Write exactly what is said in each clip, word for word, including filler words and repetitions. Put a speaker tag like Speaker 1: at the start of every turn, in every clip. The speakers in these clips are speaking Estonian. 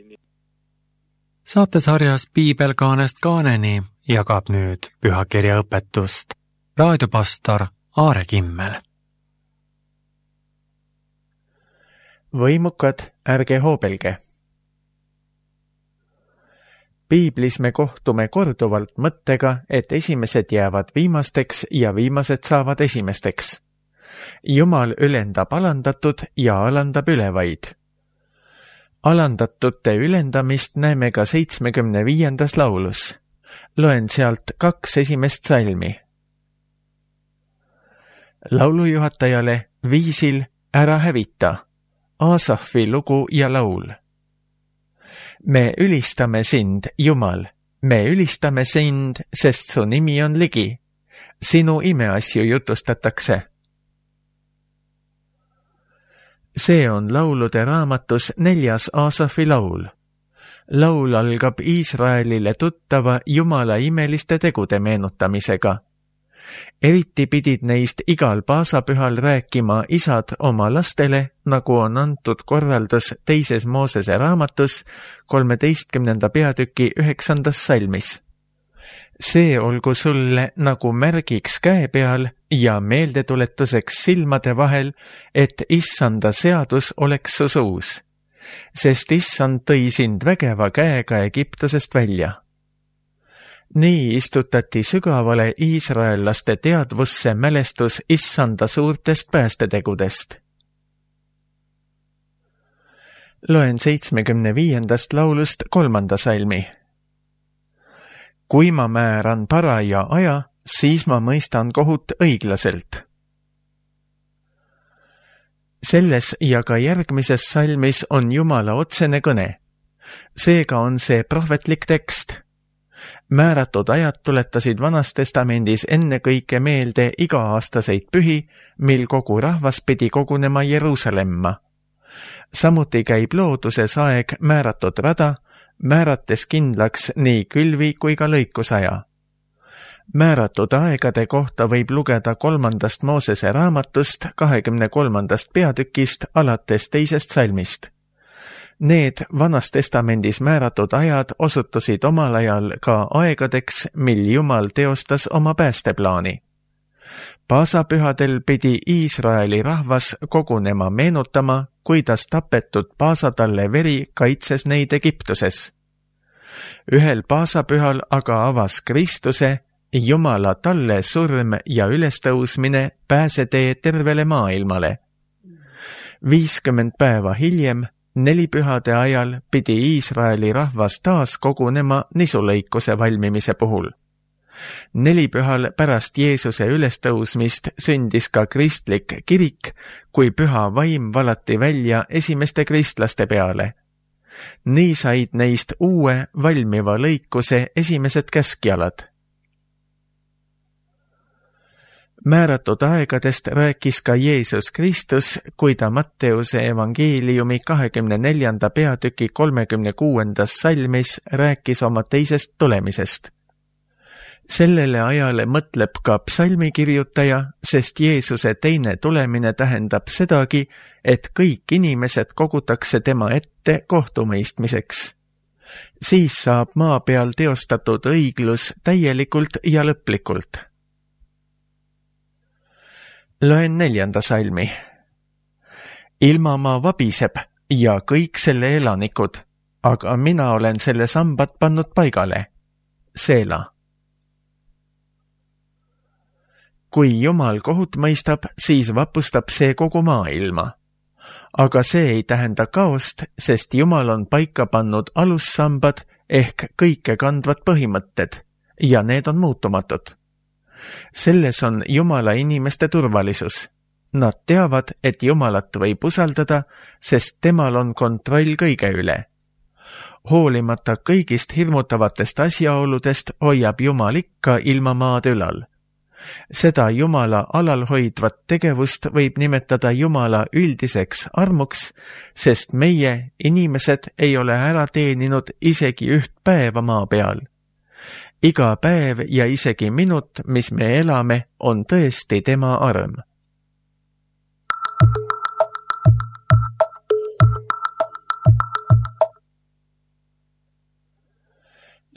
Speaker 1: Saatesarjas Piibelkaanest kaaneni jagab nüüd pühakirja õpetust raadiopastor Aare Kimmel.
Speaker 2: Võimukad, ärge hoobelge. Piiblis me kohtume korduvalt mõttega, et esimesed jäävad viimasteks ja viimased saavad esimesteks. Jumal ülendab alandatud ja alandab ülevaid. Alandatute ülendamist näeme ka seitsmekümne viiendas laulus. Loen sealt kaks esimest salmi. Laulujuhatajale viisil Ära hävita, Aasafi lugu ja laul. Me ülistame sind, Jumal, me ülistame sind, sest su nimi on ligi. Sinu imeasju jutustatakse. See on laulude raamatus neljas Aasafi laul. Laul algab Iisraelile tuttava Jumala imeliste tegude meenutamisega. Eriti pidid neist igal paasapühal rääkima isad oma lastele, nagu on antud korraldus teises Moosese raamatus kolmeteistkümnenda peatüki üheksandas salmis. See olgu sulle nagu märgiks käe peal ja meeldetuletuseks silmade vahel, et issanda seadus oleks su suus, sest issand tõi sind vägeva käega Egiptusest välja. Nii istutati sügavale iisraellaste teadvusse mälestus issanda suurtest päästetegudest. Loen seitsmekümne viiendast laulust kolmanda salmi. Kui ma määran paraja aja, siis ma mõistan kohut õiglaselt. Selles ja ka järgmises salmis on Jumala otsene kõne. Seega on see prohvetlik tekst. Määratud ajad tuletasid Vanas Testamendis ennekõike meelde iga-aastaseid pühi, mil kogu rahvas pidi kogunema Jeruusalemma. Samuti käib looduses aeg määratud rada, määrates kindlaks nii külvi kui ka lõikusaja. Määratud aegade kohta võib lugeda kolmandast Moosese raamatust kahekümne kolmandast peatükist alates teisest salmist. Need Vanas Testamendis määratud ajad osutusid omal ajal ka aegadeks, mil Jumal teostas oma päästeplaani. Paasapühadel pidi Iisraeli rahvas kogunema meenutama, kuidas tapetud paasatalle veri kaitses neid Egiptuses. Ühel paasapühal aga avas Kristuse, Jumala talle surm ja ülestõusmine pääsetee tervele maailmale. viiskümmend päeva hiljem, nelipühade ajal pidi Iisraeli rahvas taas kogunema nisulõikuse valmimise puhul. Nelipühal pärast Jeesuse ülestõusmist sündis ka kristlik kirik, kui püha vaim valati välja esimeste kristlaste peale. Nii said neist uue valmiva lõikuse esimesed käskjalad. Määratud aegadest rääkis ka Jeesus Kristus, kui ta Matteuse evangeeliumi kahekümne neljanda peatüki kolmekümne kuuendas salmis rääkis oma teisest tulemisest. Sellele ajale mõtleb ka psalmikirjutaja, sest Jeesuse teine tulemine tähendab sedagi, et kõik inimesed kogutakse tema ette kohtumõistmiseks. Siis saab maa peal teostatud õiglus täielikult ja lõplikult. Loen neljanda salmi. Ilmamaa vabiseb ja kõik selle elanikud, aga mina olen selle sambad pannud paigale. Seela. Kui Jumal kohut mõistab, siis vapustab see kogu maailma. Aga see ei tähenda kaost, sest Jumal on paika pannud alussambad ehk kõike kandvad põhimõtted ja need on muutumatud. Selles on Jumala inimeste turvalisus. Nad teavad, et Jumalat võib usaldada, sest temal on kontroll kõige üle. Hoolimata kõigist hirmutavatest asjaoludest hoiab Jumal ikka ilmamaad ülal. Seda Jumala alalhoidvat tegevust võib nimetada Jumala üldiseks armuks, sest meie, inimesed, ei ole ära teeninud isegi üht päeva maa peal. Iga päev ja isegi minut, mis me elame, on tõesti tema arm.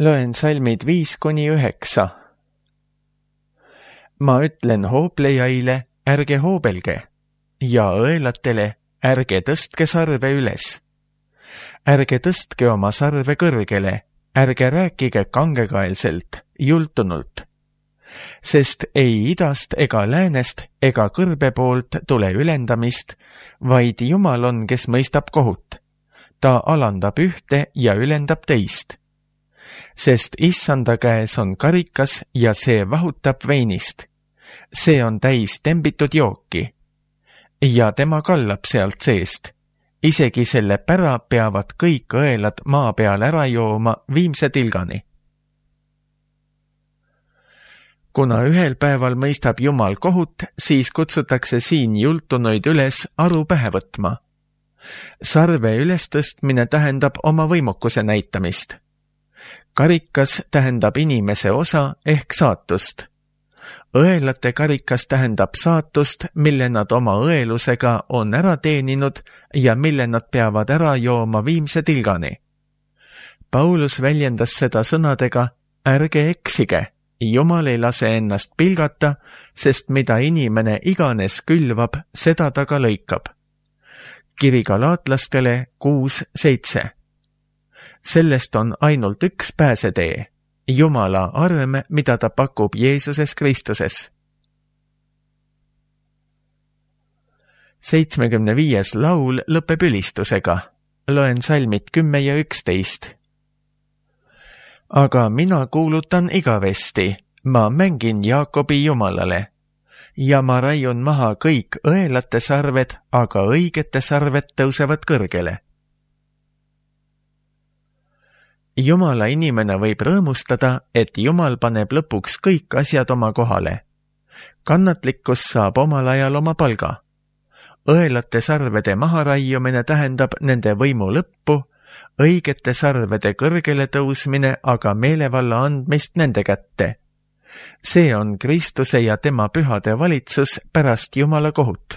Speaker 2: Loen salmid viis kuni üheksa. Ma ütlen hooplejaile, ärge hoobelge, ja õelatele, ärge tõstke sarve üles. Ärge tõstke oma sarve kõrgele, ärge rääkige kangekaelselt, jultunult. Sest ei idast ega läänest ega kõrbe poolt tule ülendamist, vaid Jumal on, kes mõistab kohut. Ta alandab ühte ja ülendab teist. Sest issanda käes on karikas ja see vahutab veinist. See on täis tembitud jooki. Ja tema kallab sealt seest. Isegi selle pära peavad kõik õelad maa peal ära jooma viimse tilgani. Kuna ühel päeval mõistab Jumal kohut, siis kutsutakse siin jultunuid üles aru pähe võtma. Sarve ülestõstmine tähendab oma võimukuse näitamist. Karikas tähendab inimese osa ehk saatust. Õelate karikas tähendab saatust, mille nad oma õelusega on ära teeninud ja mille nad peavad ära jooma viimse tilgani. Paulus väljendas seda sõnadega, ärge eksige, Jumal ei lase ennast pilgata, sest mida inimene iganes külvab, seda ta ka lõikab. Kiri galaatlastele kuus seitse. Sellest on ainult üks pääsetee, Jumala arm, mida ta pakub Jeesuses Kristuses. seitsmekümne viies laul lõpeb ülistusega. Loen salmid kümme ja üksteist. Aga mina kuulutan igavesti, ma mängin Jaakobi Jumalale. Ja ma raiun maha kõik õelate sarved, aga õigete sarved tõusevad kõrgele. Jumala inimene võib rõõmustada, et Jumal paneb lõpuks kõik asjad oma kohale. Kannatlikkus saab omal ajal oma palga. Õelate sarvede maharaiumine tähendab nende võimu lõppu, õigete sarvede kõrgele tõusmine aga meelevalla andmist nende kätte. See on Kristuse ja tema pühade valitsus pärast Jumala kohut.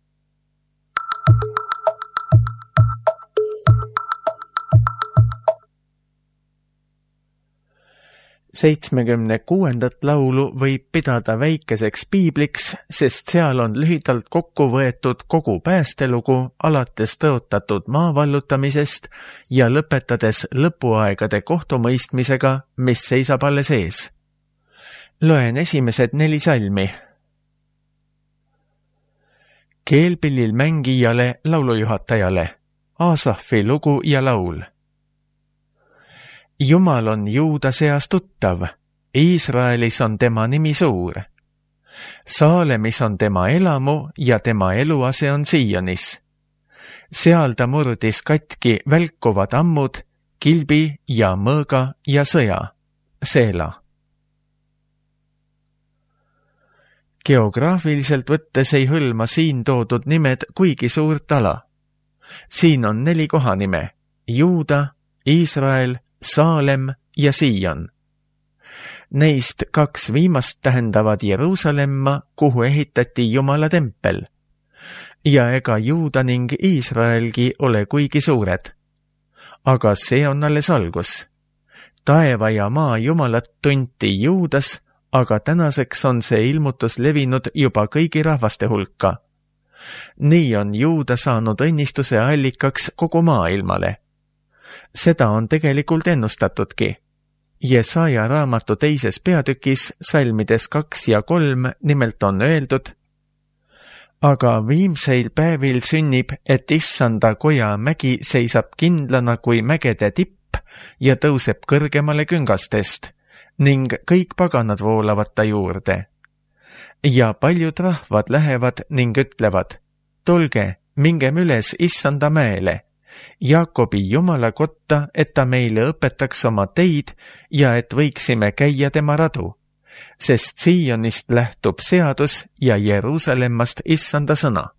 Speaker 2: seitsmekümne kuuendat laulu võib pidada väikeseks piibliks, sest seal on lühidalt kokku võetud kogu päästelugu alates tõotatud maa vallutamisest ja lõpetades lõpuaegade kohtumõistmisega, mis seisab alles ees. Loen esimesed neli salmi. Keelpillil mängijale, laulujuhatajale, Aasafi lugu ja laul. Jumal on Juuda seas tuttav, Iisraelis on tema nimi suur. Saalemis on tema elamu ja tema eluase on Sionis. Seal ta murdis katki välkuvad ammud, kilbi ja mõõga ja sõja, Seela. Geograafiliselt võttes ei hõlma siin toodud nimed kuigi suurt ala. Siin on neli kohanime, Juuda, Iisrael, Saalem ja Sion. Neist kaks viimast tähendavad Jeruusalemma, kuhu ehitati Jumala tempel. Ja ega Juuda ning Iisraelgi ole kuigi suured. Aga see on alles algus. Taeva ja maa Jumalat tunti Juudas, aga tänaseks on see ilmutus levinud juba kõigi rahvaste hulka. Nii on Juuda saanud õnnistuse allikaks kogu maailmale. Seda on tegelikult ennustatudki. Jesaja raamatu teises peatükis, salmides kaks ja kolm, nimelt on öeldud, aga viimseil päevil sünnib, et issanda koja mägi seisab kindlana kui mägede tipp ja tõuseb kõrgemale küngastest ning kõik paganad voolavad ta juurde. Ja paljud rahvad lähevad ning ütlevad, tulge, mingem üles issanda mäele, Jaakobi Jumala kotta, et ta meile õpetaks oma teid ja et võiksime käia tema radu, sest Sionist lähtub seadus ja Jeruusalemmast issanda sõna.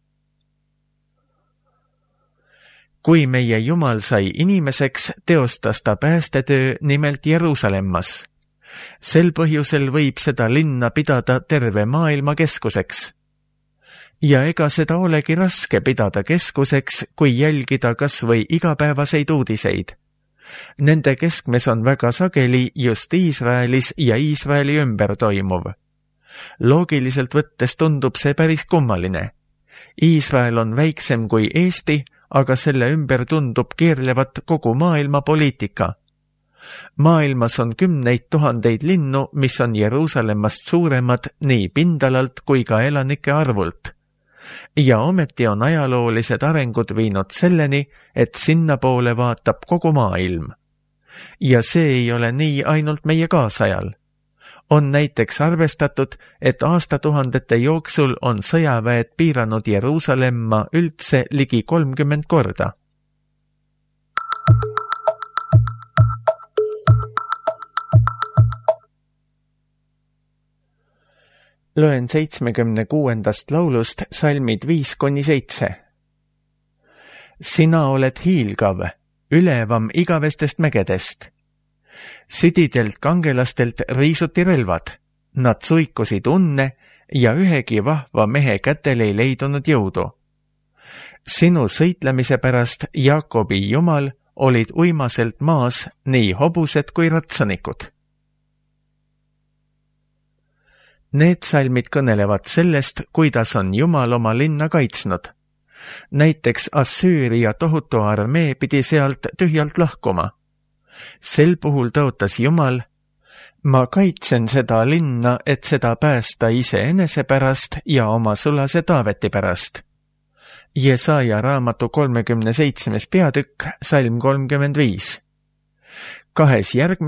Speaker 2: Kui meie Jumal sai inimeseks, teostas ta päästetöö nimelt Jeruusalemmas. Sel põhjusel võib seda linna pidada terve maailma keskuseks. Ja ega seda olegi raske pidada keskuseks, kui jälgida kas või igapäevaseid uudiseid. Nende keskmes on väga sageli just Iisraelis ja Iisraeli ümber toimuv. Loogiliselt võttes tundub see päris kummaline. Iisrael on väiksem kui Eesti, aga selle ümber tundub keerlevat kogu maailma poliitika. Maailmas on kümneid tuhandeid linnu, mis on Jeruusalemmast suuremad nii pindalalt kui ka elanike arvult. Ja ometi on ajaloolised arengud viinud selleni, et sinnapoole vaatab kogu maailm. Ja see ei ole nii ainult meie kaasajal. On näiteks arvestatud, et aastatuhandete jooksul on sõjaväed piiranud Jeruusalemma üldse ligi kolmkümmend korda. Loen seitsmekümne kuuendast laulust salmid viis kuni seitse. Sina oled hiilgav, ülevam igavestest mägedest. Südidelt kangelastelt riisuti relvad, nad suikusid unne ja ühegi vahva mehe kätel ei leidunud jõudu. Sinu sõitlemise pärast, Jaakobi Jumal, olid uimaselt maas nii hobused kui ratsanikud. Need salmid kõnelevad sellest, kuidas on Jumal oma linna kaitsnud. Näiteks Assüüria tohutu armee pidi sealt tühjalt lahkuma. Sel puhul tõotas Jumal, ma kaitsen seda linna, et seda päästa iseenese pärast ja oma sulase Taaveti pärast. Jesaja raamatu kolmekümne seitsmes peatükk, salm kolmkümmend viis. Kahes järgmises